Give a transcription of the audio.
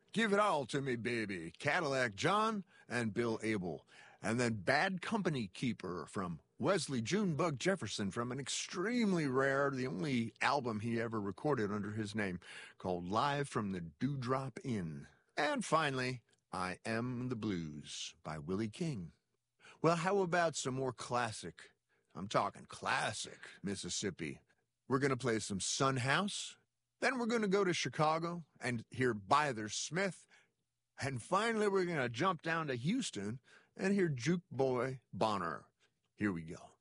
Give It All to Me, Baby, Cadillac John and Bill Abel. And then Bad Company Keeper from Wesley Junebug Jefferson from an extremely rare, the only album he ever recorded under his name, called Live from the Dewdrop Inn. And finally, I Am the Blues by Willie King. Well, how about some more classic, I'm talking classic, Mississippi? We're going to play some Son House. Then we're going to go to Chicago and hear Byther Smith. And finally, we're going to jump down to Houston and hear Juke Boy Bonner. Here we go.